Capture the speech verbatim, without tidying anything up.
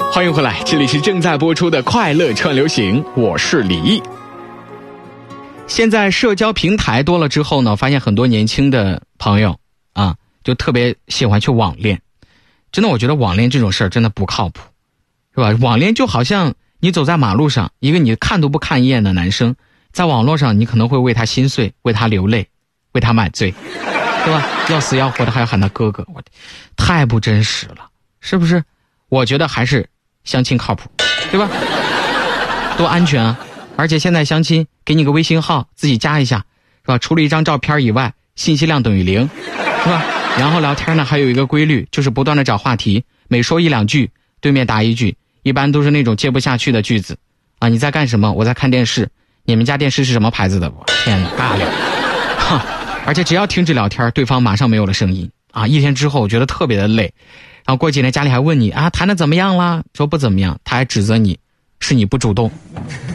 欢迎回来，这里是正在播出的快乐串流行，我是李毅。现在社交平台多了之后呢，发现很多年轻的朋友啊，就特别喜欢去网恋。真的，我觉得网恋这种事儿真的不靠谱，是吧？网恋就好像你走在马路上，一个你看都不看一眼的男生，在网络上你可能会为他心碎，为他流泪，为他买醉，对吧？要死要活的还要喊他哥哥，我太不真实了，是不是？我觉得还是相亲靠谱，对吧？多安全啊！而且现在相亲给你个微信号，自己加一下，是吧？除了一张照片以外，信息量等于零，是吧？然后聊天呢，还有一个规律，就是不断的找话题，每说一两句，对面答一句，一般都是那种接不下去的句子啊！你在干什么？我在看电视。你们家电视是什么牌子的？我天哪，尬聊！哈，而且只要停止聊天，对方马上没有了声音啊！一天之后，我觉得特别的累。然后过几天家里还问你啊，谈的怎么样啦？说不怎么样，他还指责你，是你不主动。